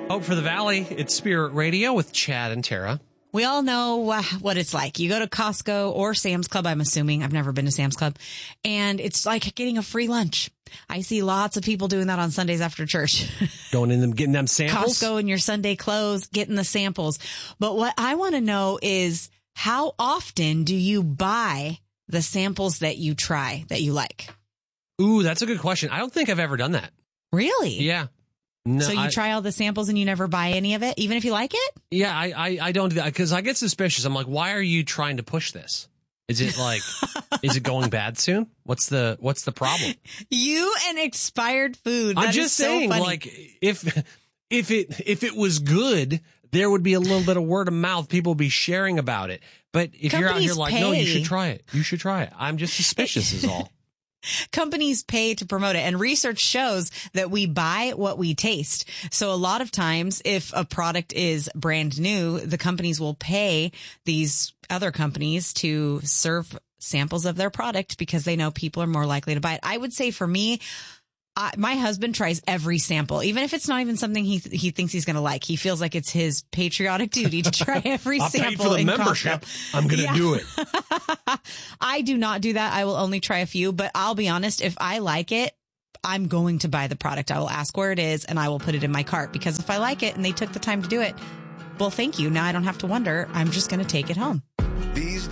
Hope for the Valley. It's Spirit Radio with Chad and Tara. We all know what it's like. You go to Costco or Sam's Club, I'm assuming. I've never been to Sam's Club. And it's like getting a free lunch. I see lots of people doing that on Sundays after church. Going in them, getting them samples? Costco in your Sunday clothes, getting the samples. But what I want to know is, how often do you buy the samples that you try that you like? Ooh, that's a good question. I don't think I've ever done that. Really? Yeah. No, so you try all the samples and you never buy any of it, even if you like it? Yeah, I don't do that because I get suspicious. I'm like, why are you trying to push this? Is it like, is it going bad soon? What's the problem? You and expired food. I'm just saying, like, if it was good, there would be a little bit of word of mouth. People would be sharing about it. But if you're out here like, no, you should try it. You should try it. I'm just suspicious is all. Companies pay to promote it, and research shows that we buy what we taste. So a lot of times, if a product is brand new, the companies will pay these other companies to serve samples of their product because they know people are more likely to buy it. I would say for me, my husband tries every sample, even if it's not even something he thinks he's going to like. He feels like it's his patriotic duty to try every sample. For the membership, Costco. I'm going to do it. I do not do that. I will only try a few, but I'll be honest. If I like it, I'm going to buy the product. I will ask where it is and I will put it in my cart, because if I like it and they took the time to do it, well, thank you. Now I don't have to wonder. I'm just going to take it home.